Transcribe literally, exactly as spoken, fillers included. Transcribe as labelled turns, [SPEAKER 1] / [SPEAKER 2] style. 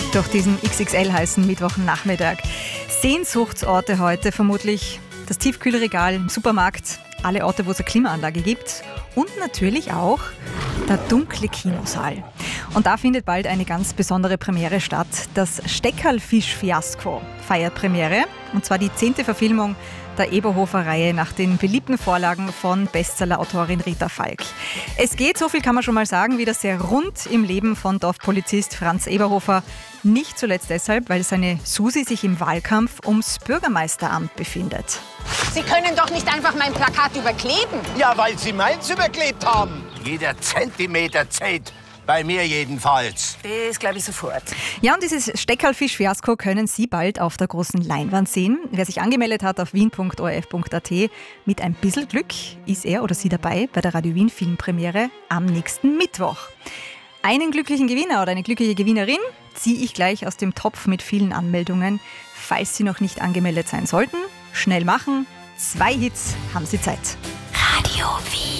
[SPEAKER 1] durch diesen X X L heißen Mittwochnachmittag. Sehnsuchtsorte heute vermutlich das Tiefkühlregal im Supermarkt, alle Orte, wo es eine Klimaanlage gibt und natürlich auch der dunkle Kinosaal. Und da findet bald eine ganz besondere Premiere statt. Das Steckerlfisch-Fiasko feiert Premiere, und zwar die zehnte Verfilmung der Eberhofer-Reihe nach den beliebten Vorlagen von Bestseller-Autorin Rita Falk. Es geht, so viel kann man schon mal sagen, wieder sehr rund im Leben von Dorfpolizist Franz Eberhofer. Nicht zuletzt deshalb, weil seine Susi sich im Wahlkampf ums Bürgermeisteramt befindet.
[SPEAKER 2] Sie können doch nicht einfach mein Plakat überkleben.
[SPEAKER 3] Ja, weil Sie meins überklebt haben.
[SPEAKER 4] Jeder Zentimeter zählt. Bei mir jedenfalls.
[SPEAKER 2] Das glaube ich sofort.
[SPEAKER 1] Ja, und dieses Steckerlfisch-Fiasko können Sie bald auf der großen Leinwand sehen. Wer sich angemeldet hat auf wien punkt o r f punkt a t, mit ein bisschen Glück ist er oder sie dabei bei der Radio Wien Filmpremiere am nächsten Mittwoch. Einen glücklichen Gewinner oder eine glückliche Gewinnerin ziehe ich gleich aus dem Topf mit vielen Anmeldungen. Falls Sie noch nicht angemeldet sein sollten, schnell machen. Zwei Hits haben Sie Zeit.
[SPEAKER 5] Radio Wien.